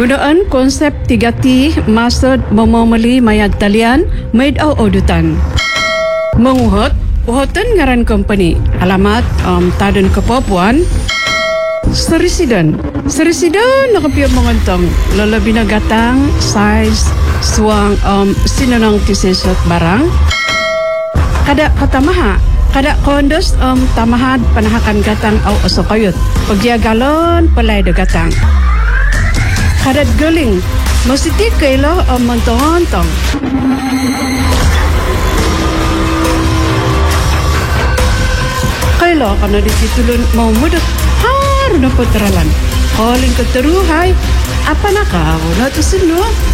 Gunaan konsep 3T maksud memomeli mayat talian made au audutan. Menguhut, uhutan ngaran company. Alamat Tadun Kepapuan. Serisiden nakapiyap mengontong lalabi na gatang size suang sinanang tisesot barang kada katamaha kada kondos tamahad panahakan gatang au osokayut pagyagalon palay da gatang kadat galing masiti kailo montong-ontong kailo kana dititulun mau mudak haru na puteralan. Calling ka teruhay. Apa na ka? Wala to sino?